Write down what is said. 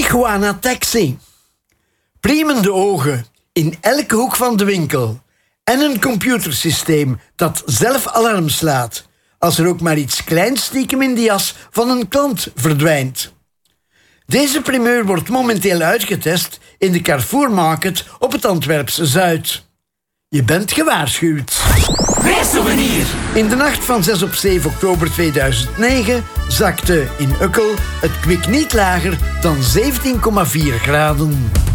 Tijuana Taxi. Priemende ogen in elke hoek van de winkel. En een computersysteem dat zelf alarm slaat als er ook maar iets kleins stiekem in de jas van een klant verdwijnt. Deze primeur wordt momenteel uitgetest in de Carrefour Market op het Antwerpse Zuid. Je bent gewaarschuwd. Weersouvenir. In de nacht van 6 op 7 oktober 2009 zakte in Ukkel het kwik niet lager dan 17,4 graden.